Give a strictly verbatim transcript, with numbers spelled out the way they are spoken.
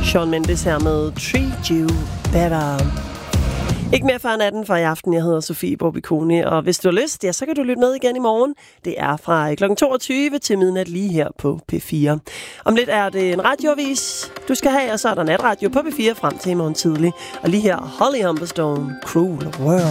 Shawn Mendes her med Treat You Better. Ikke mere før natten for i aften. Jeg hedder Sofie Borbiconi, og hvis du har lyst, ja, så kan du lytte med igen i morgen. Det er fra klokken toogtyve til midnat lige her på P fire. Om lidt er det en radioavis, du skal have, og så er der natradio på P fire frem til i morgen tidlig. Og lige her, Holly Humberstone, Cruel World.